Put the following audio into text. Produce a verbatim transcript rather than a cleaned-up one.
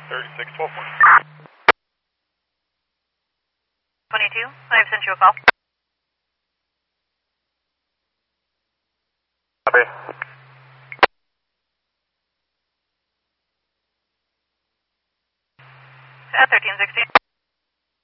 thirty-six twelve. twenty-two, I've sent you a call. Copy. At thirteen sixteen.